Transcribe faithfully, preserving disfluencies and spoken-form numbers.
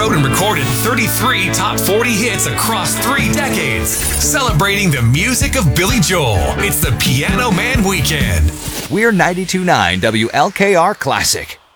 out and recorded thirty-three top forty hits across three decades, celebrating the music of Billy Joel. It's the Piano Man Weekend. We're ninety-two point nine W L K R Classic.